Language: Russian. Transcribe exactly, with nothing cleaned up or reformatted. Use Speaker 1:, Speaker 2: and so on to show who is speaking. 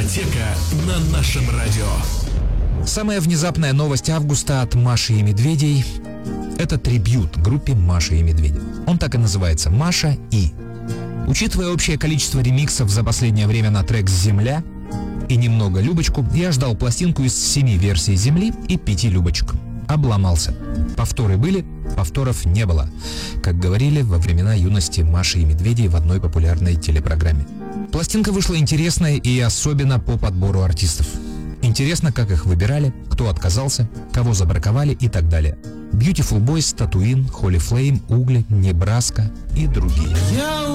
Speaker 1: Дискотека на нашем радио.
Speaker 2: Самая внезапная новость августа от Маши и Медведей — это трибьют группе Маша и Медведи. Он так и называется — Маша и. Учитывая общее количество ремиксов за последнее время на трек «Земля» и немного «Любочку», я ждал пластинку из семи версий «Земли» и пяти «Любочек». Обломался. Повторы были, повторов не было, как говорили во времена юности Маши и Медведей в одной популярной телепрограмме. Пластинка вышла интересная и особенно по подбору артистов. Интересно, как их выбирали, кто отказался, кого забраковали и так далее. Beautiful Boys, Tatooine, Holy Flame, Угли, Небраска и другие.